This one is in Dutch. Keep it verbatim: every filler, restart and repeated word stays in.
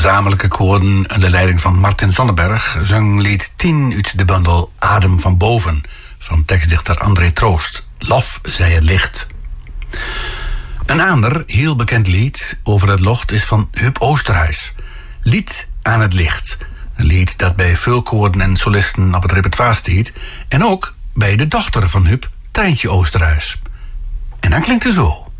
gezamenlijke koorden onder leiding van Martin Zonneberg zong lied tien uit de bundel Adem van Boven van tekstdichter André Troost. Lof zij het licht. Een ander, heel bekend lied over het locht is van Huub Oosterhuis. Lied aan het licht. Een lied dat bij veel koorden en solisten op het repertoire staat. En ook bij de dochter van Huub, Treintje Oosterhuis. En dan klinkt het zo.